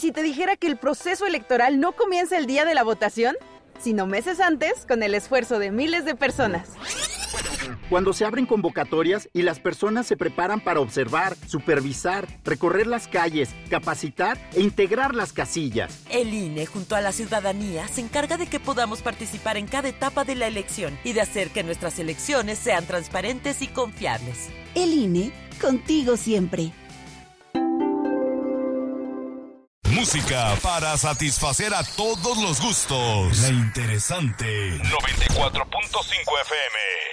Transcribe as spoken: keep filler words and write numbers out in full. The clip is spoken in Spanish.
si te dijera que el proceso electoral no comienza el día de la votación, sino meses antes, con el esfuerzo de miles de personas? Cuando se abren convocatorias y las personas se preparan para observar, supervisar, recorrer las calles, capacitar e integrar las casillas. El I N E, junto a la ciudadanía, se encarga de que podamos participar en cada etapa de la elección y de hacer que nuestras elecciones sean transparentes y confiables. El I N E, contigo siempre. Música para satisfacer a todos los gustos. La interesante. noventa y cuatro punto cinco F M.